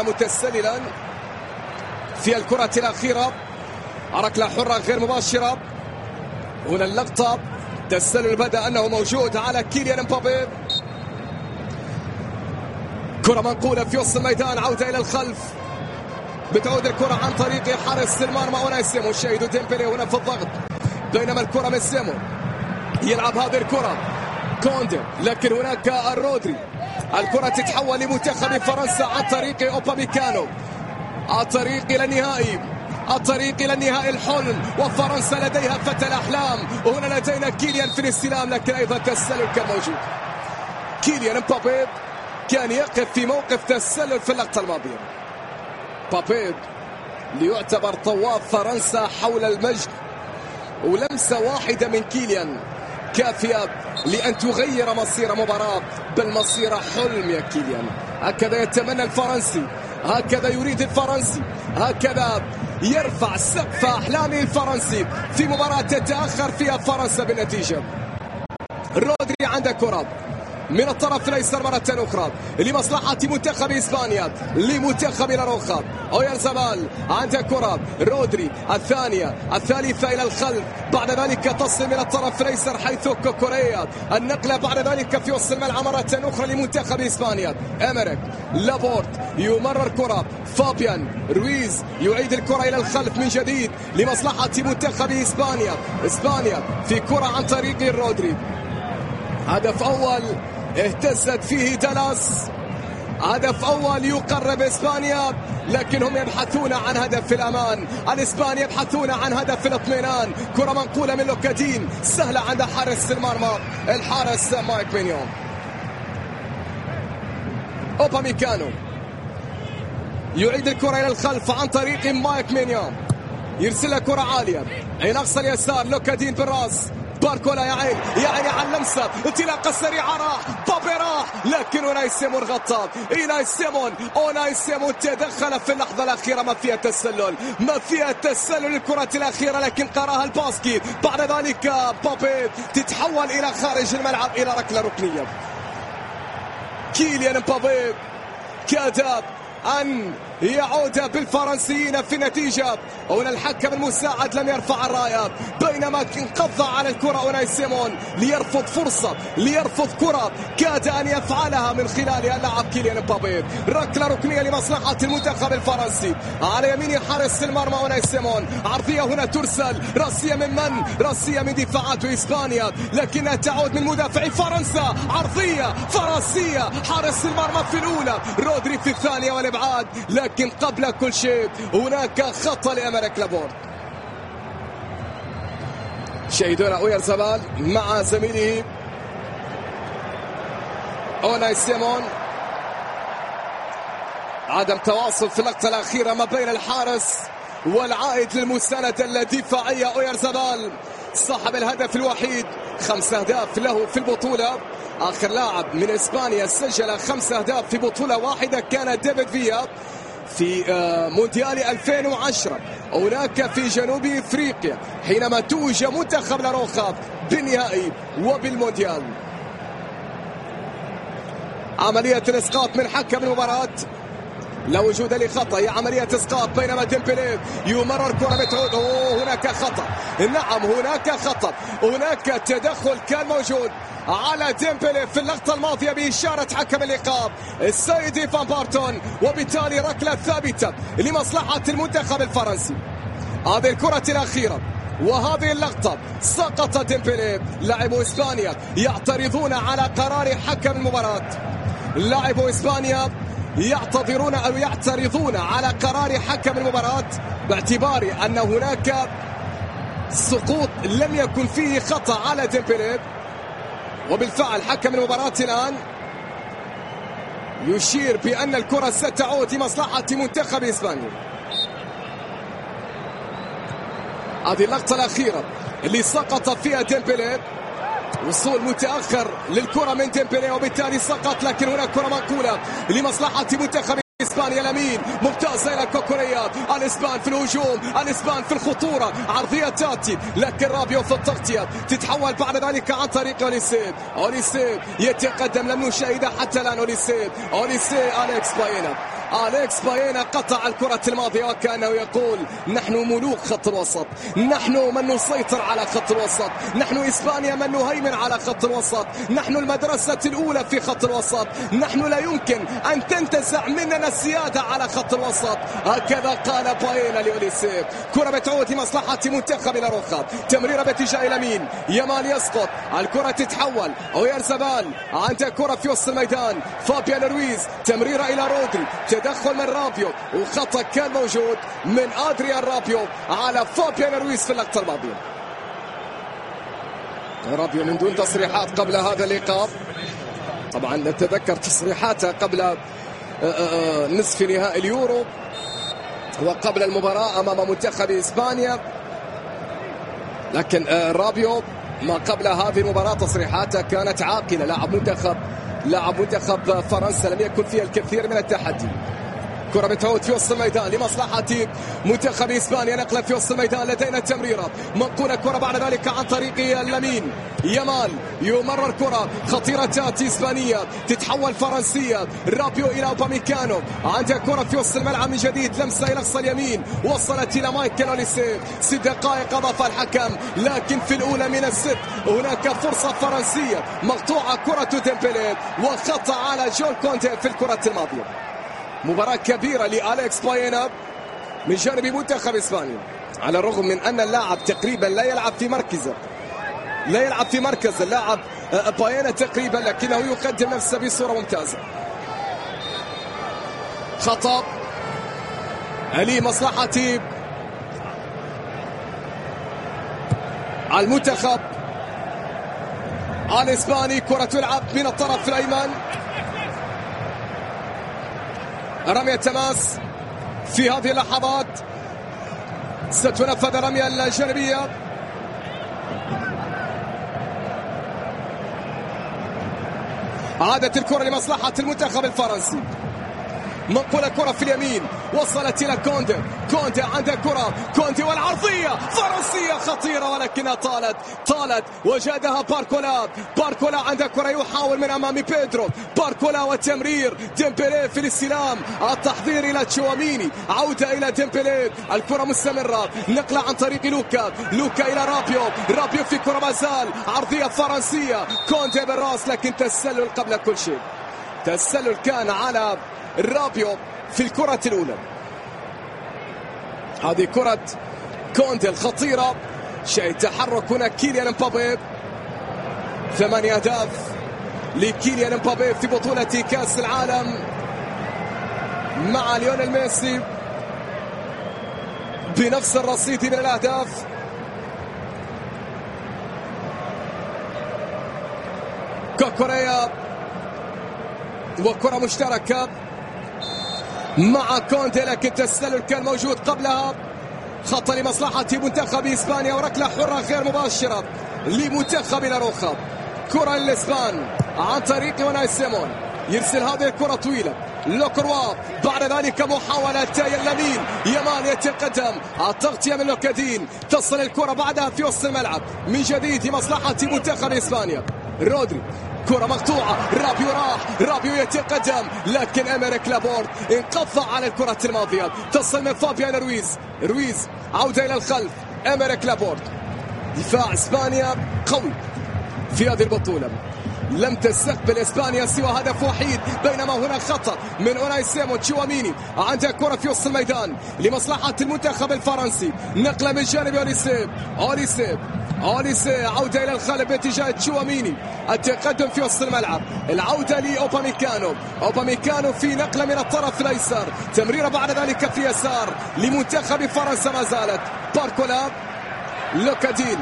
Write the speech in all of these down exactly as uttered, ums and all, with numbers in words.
متسللا في الكرة الأخيرة. ركلة حرة غير مباشرة. هنا اللقطة تسلل بدأ أنه موجود على كيليان امبابي. كرة منقولة في وسط الميدان، عودة إلى الخلف. بتعود الكرة عن طريق حارس المرمى أوناي سيمون. شاهدوا ديمبلي هنا في الضغط، بينما الكرة من سيمون يلعب هذه الكرة كوندي، لكن هناك الرودري. الكرة تتحول لمنتخب فرنسا عن طريق اوباميكانو. الطريق إلى النهائي، الطريق إلى النهائي الحلم، وفرنسا لديها فتى الأحلام. وهنا لدينا كيليان في الاستلام، لكن أيضا تسلل كان موجود. كيليان امبابي كان يقف في موقف تسلل في اللقطة الماضية. امبابي ليعتبر طواف فرنسا حول المجد، ولمسة واحدة من كيليان كافية لأن تغير مصير مباراة، بل مصير حلم يا كيليان. هكذا يتمنى الفرنسي، هكذا يريد الفرنسي، هكذا يرفع سقف أحلامه الفرنسي في مباراة تتأخر فيها فرنسا بالنتيجة. رودري عنده كرة من الطرف الايسر مرة أخرى لمصلحة منتخب إسبانيا، لمنتخب لاروخا. أويارزابال عنده كرة، رودري الثانية الثالثة إلى الخلف، بعد ذلك تصل من الطرف الايسر حيث كوكوريا. النقلة بعد ذلك في وسط الملعب مرة أخرى لمنتخب إسبانيا. إمريك لابورت يمرر كرة، فابيان رويز يعيد الكرة إلى الخلف من جديد لمصلحة منتخب إسبانيا. إسبانيا في كرة عن طريق رودري. هدف أول اهتزت فيه دالاس، هدف أول يقرب إسبانيا، لكن هم يبحثون عن هدف في الأمان. الإسبان يبحثون عن هدف في الاطمئنان. كرة منقولة من لوكادين، سهلة عند حارس المرمى الحارس مايك مينيون. أوباميكانو يعيد الكرة إلى الخلف عن طريق مايك مينيون، يرسلها كرة عالية إلى أقصى اليسار. لوكادين بالراس، باركولا يا عين يا عيني على اللمسة، انطلاقة سريعة، راح بابي راح، لكن أوناي سيمون غطى. أوناي سيمون أوناي سيمون تدخل في اللحظة الأخيرة، ما فيها تسلل، ما فيها تسلل الكرة الأخيرة، لكن قراها الباسكي. بعد ذلك بابي تتحول إلى خارج الملعب إلى ركلة ركنية. كيليان امبابي كاد أن يعود بالفرنسيين في النتيجة. هنا الحكم المساعد لم يرفع الراية، بينما انقضى على الكرة أوناي سيمون ليرفض فرصة، ليرفض كرة كاد أن يفعلها من خلالها اللاعب كيليان امبابي. ركلة ركنية لمصلحة المنتخب الفرنسي على يمين حارس المرمى أوناي سيمون. عرضية هنا ترسل، راسية من من؟ راسية من دفاعات إسبانيا، لكنها تعود من مدافع فرنسا. عرضية فرنسية، حارس المرمى في الأولى، رودري في الثانية والإبعاد. لكن قبل كل شيء هناك خطأ لأمريك لابورت. شاهدونا أويارزابال مع زميله أوناي سيمون. عدم تواصل في اللقطة الأخيرة ما بين الحارس والعائد للمساندة الدفاعية. أويارزابال صاحب الهدف الوحيد، خمس أهداف له في البطولة. آخر لاعب من إسبانيا سجل خمس أهداف في بطولة واحدة كان ديفيد فيا في مونديال ألفين وعشرة هناك في جنوب افريقيا، حينما توج منتخب لاروخا بالنهائي وبالمونديال. عملية الاسقاط من حكم المباراة، لا وجود لخطأ، هي عملية اسقاط، بينما ديمبلي يمرر كرة بتعود. أوه هناك خطأ، نعم هناك خطأ، هناك تدخل كان موجود على ديمبلي في اللقطة الماضية بإشارة حكم اللقاء السيد فان بارتون، وبالتالي ركلة ثابتة لمصلحة المنتخب الفرنسي. هذه الكرة الأخيرة وهذه اللقطة سقط ديمبلي. لاعبو إسبانيا يعترضون على قرار حكم المباراة، لاعبو إسبانيا يعتذرون أو يعترضون على قرار حكم المباراة باعتبار أن هناك سقوط لم يكن فيه خطأ على ديمبلي. وبالفعل حكم المباراة الآن يشير بأن الكرة ستعود لمصلحة منتخب إسبانيا. هذه اللقطة الأخيرة اللي سقط فيها ديمبلي، وصول متأخر للكرة من ديمبلي وبالتالي سقط، لكن هناك كرة منقولة لمصلحة منتخب إسبانيا. اليمين ممتازة إلى كوكوريا. الإسبان في الهجوم، الإسبان في الخطورة، عرضية تاتي، لكن رابيو في التغطية، تتحول بعد ذلك عن طريق أوليسي. أوليسي يتقدم، لم نشاهده حتى الآن. أوليسي أوليسي أليكس باينا أليكس باينا قطع الكرة الماضية وكأنه يقول نحن ملوك خط الوسط، نحن من نسيطر على خط الوسط، نحن إسبانيا من نهيمن على خط الوسط، نحن المدرسة الأولى في خط الوسط، نحن لا يمكن أن تنتزع مننا السيادة على خط الوسط. هكذا قال باينا لأوليسيه. كرة بتعود لمصلحة منتخب الأروخا، تمريرة باتجاه اليمين، يمال يسقط، الكرة تتحول أويارزابال، عنده كرة في وسط الميدان، فابيان رويز، تمريرة إلى رودري، تدخل من رابيو وخطأ كان موجود من أدريان رابيو على فابيان رويز في اللقطة الماضية. رابيو من دون تصريحات قبل هذا اللقاء، طبعا نتذكر تصريحاته قبل نصف نهائي اليورو وقبل المباراة أمام منتخب إسبانيا، لكن رابيو ما قبل هذه المباراة تصريحاته كانت عاقلة. لاعب منتخب لاعب منتخب فرنسا لم يكن فيها الكثير من التحدي. كرة بتعود في وسط الميدان لمصلحة منتخب إسبانيا، نقلة في وسط الميدان، لدينا التمريرة، منقولة كرة بعد ذلك عن طريق اللمين، يمال يمرر كرة خطيرة تأتي إسبانية تتحول فرنسية، رابيو إلى أوباميكانو، عنده كرة في وسط الملعب من جديد، لمسة إلى أقصى اليمين، وصلت إلى مايكل أوليسيه، ست دقائق أضاف الحكم، لكن في الأولى من الست هناك فرصة فرنسية مقطوعة كرة ديمبلي وخطأ على جون كونتي في الكرة الماضية. مباراة كبيرة لأليكس باينا من جانب منتخب إسبانيا، على الرغم من أن اللاعب تقريبا لا يلعب في مركزه لا يلعب في مركز اللاعب باينا تقريبا، لكنه يقدم نفسه بصورة ممتازة. خطأ لمصلحة المنتخب الإسباني. كرة تلعب من الطرف الأيمن، رمية تماس في هذه اللحظات، ستنفذ الرمية الجانبية. عادت الكرة لمصلحة المنتخب الفرنسي، منقولة كرة في اليمين، وصلت إلى كوندي، كوندي عنده كرة، كوندي والعرضية فرنسية خطيرة ولكنها طالت طالت وجادها باركولا، باركولا عنده كرة يحاول من أمام بيدرو، باركولا والتمرير، ديمبلي في الاستلام، التحضير إلى تشواميني، عودة إلى ديمبلي، الكرة مستمرة، نقلة عن طريق لوكا، لوكا إلى رابيو، رابيو في كرة مازال، عرضية فرنسية، كوندي بالراس، لكن تسلل قبل كل شيء، تسلل كان على رابيو في الكرة الأولى. هذه كرة كوندي الخطيرة، شيء تحرك هنا كيليان امبابي، ثمانية أهداف لكيليان امبابي في بطولة كأس العالم مع ليونيل ميسي بنفس الرصيد من الأهداف. كوكوريا وكرة مشتركة مع كوندي، لكن تسلل كان موجود قبلها. خطأ لمصلحة منتخب إسبانيا وركلة حرة غير مباشرة لمنتخب الأروخا. كرة للإسبان عن طريق وناي سيمون، يرسل هذه الكرة طويلة لوكروا، بعد ذلك محاولة اللمين، يمان يتقدم، التغطية من لوكادين، تصل الكرة بعدها في وسط الملعب من جديد لمصلحة منتخب إسبانيا. رودري، كرة مقطوعة، رابيو راح، رابيو يتقدم، لكن أمريك لابورت انقضى على الكرة الماضية، تصل من فابيان رويز، رويز عودة إلى الخلف، أمريك لابورت. دفاع إسبانيا قوي في هذه البطولة، لم تستقبل إسبانيا سوى هدف وحيد، بينما هنا خطأ من أوناي سيمون، تشواميني عنده كرة في وسط الميدان لمصلحة المنتخب الفرنسي، نقلة من جانب أوليسيه، أوليسيه أوليسيه عودة إلى الخلف باتجاه تشواميني، التقدم في وسط الملعب، العودة لأوباميكانو، أوباميكانو في نقلة من الطرف الأيسر، تمريرة بعد ذلك في يسار لمنتخب فرنسا ما زالت، باركولا، لوكادين،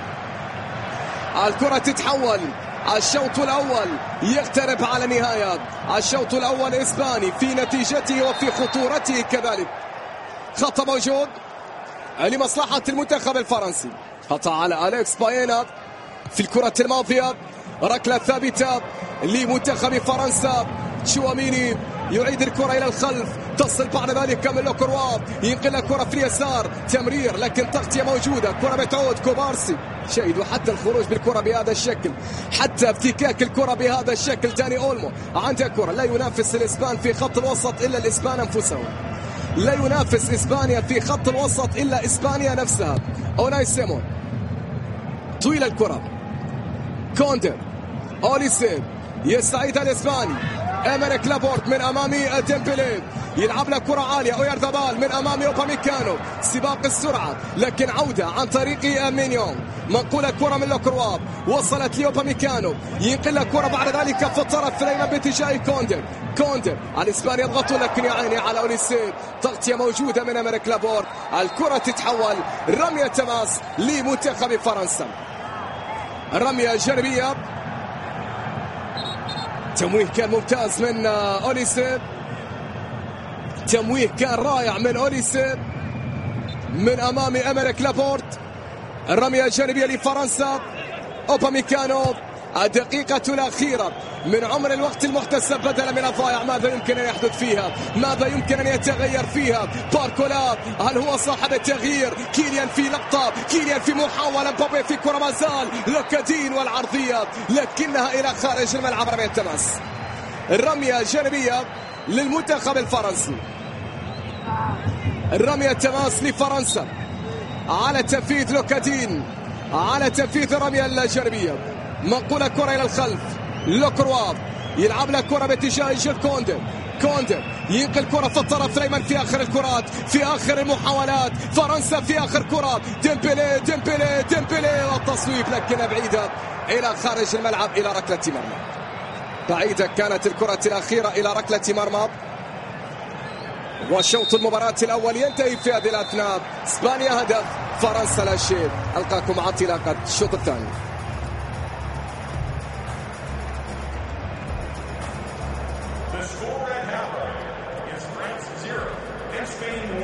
الكرة تتحول. الشوط الأول يقترب على نهاية، الشوط الأول إسباني في نتيجته وفي خطورته كذلك. خطأ موجود لمصلحة المنتخب الفرنسي، خطأ على أليكس باينا في الكرة الماضية، ركلة ثابتة لمنتخب فرنسا، تشواميني يعيد الكرة إلى الخلف، تصل بعد ذلك من لوكروا، ينقل الكرة في اليسار، تمرير لكن تغطية موجودة، كرة بتعود كوبارسي شيد. وحتى الخروج بالكرة بهذا الشكل، حتى افتكاك الكرة بهذا الشكل. داني اولمو عنده كرة، لا ينافس الاسبان في خط الوسط الا الاسبان انفسهم، لا ينافس اسبانيا في خط الوسط الا اسبانيا نفسها. اوناي سيمون طويل الكرة، كوندر، اوليسي يستعيد الاسباني، امريك لابورت من امامي ديمبلي يلعب له كرة عالية، اويرزابال من امامي اوباميكانو، سباق السرعة لكن عودة عن طريق مينيون، منقولة كرة من لوكروا وصلت لأوباميكانو، ينقل الكرة بعد ذلك في الطرف فلينا باتجاه كوندر، كوندر الاسبان يضغطوا لكن يا عيني على اوليسي، تغطية موجودة من امريك لابورت، الكرة تتحول رمية تماس لمنتخب فرنسا، رمية جانبية. تمويه كان ممتاز من اوليسي، تمويه كان رائع من اوليسي من امام امريك لابورت. الرمية الجانبية لفرنسا، اوباميكانو الدقيقة الأخيرة من عمر الوقت المحتسب بدلا من الضائع، ماذا يمكن أن يحدث فيها؟ ماذا يمكن أن يتغير فيها؟ باركولا هل هو صاحب التغيير؟ كيليان في لقطة، كيليان في محاولة، مبابي في كرة ما زال، لوكادين والعرضية لكنها إلى خارج الملعب، رمية تماس، الرمية الجانبية للمنتخب الفرنسي، الرمية تماس لفرنسا على تنفيذ لوكادين، على تنفيذ الرمية الجانبية، منقولة كرة إلى الخلف، لوكروا يلعب له كرة باتجاه جيل كوندر، كوندر ينقل كرة في الطرف الأيمن في آخر الكرات، في آخر المحاولات، فرنسا في آخر كرة، ديمبلي ديمبلي ديمبلي والتصويب لكنها بعيدة إلى خارج الملعب إلى ركلة مرمى، بعيدة كانت الكرة الأخيرة إلى ركلة مرمى. وشوط المباراة الأول ينتهي في هذه الأثناء، إسبانيا هدف، فرنسا لا شيء. ألقاكم مع انطلاقة الشوط الثاني. The score at halftime is France zero and Spain